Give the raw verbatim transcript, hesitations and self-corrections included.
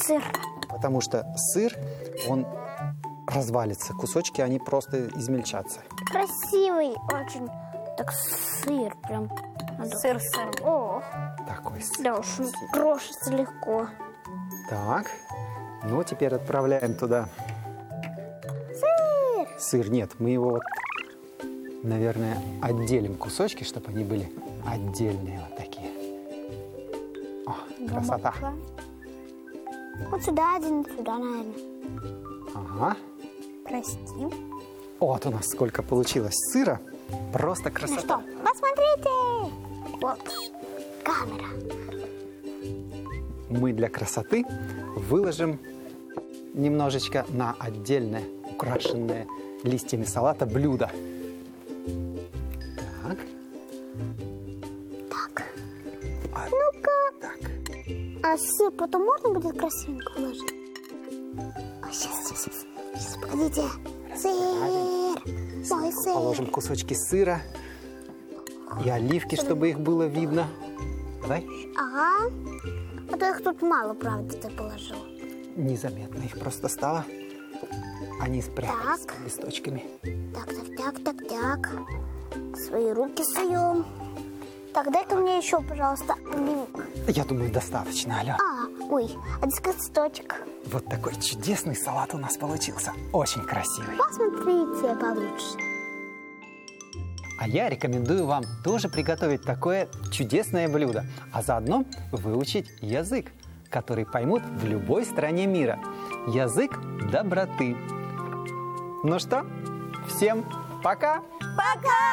сыр. Потому что сыр, он развалится. Кусочки, они просто измельчатся. Красивый очень. Так сыр прям. Сыр с сыром. О, Такой сыр. да уж, крошится легко. Так, ну теперь отправляем туда Сыр. сыр. Нет, мы его, вот, наверное, отделим кусочки, чтобы они были отдельные вот такие. О, красота. Вот сюда один, сюда, наверное. Ага. Прости. Вот у нас сколько получилось сыра. Просто Ну красота. что, посмотрите. Вот, камера. Мы для красоты выложим немножечко на отдельное, украшенное листьями салата блюдо. Так. Так, А, ну-ка. так. А сыр потом можно будет красивенько положить? А, сейчас, сейчас, сейчас. Сейчас, погодите. Сыр. Мой сыр. Положим кусочки сыра и оливки, чтобы их было видно. Давай. Ага. А то их тут мало, правда, ты положил. Незаметно их просто стало. Они спрятались Так. под листочками. Так, так, так, так, так. Свои руки суем. Так, дай-ка мне еще, пожалуйста, оливок. Я думаю, достаточно, Алё. А, ой, один листочек. Вот такой чудесный салат у нас получился. Очень красивый. Посмотрите получше. А я рекомендую вам тоже приготовить такое чудесное блюдо, а заодно выучить язык, который поймут в любой стране мира. Язык доброты. Ну что, всем пока! Пока!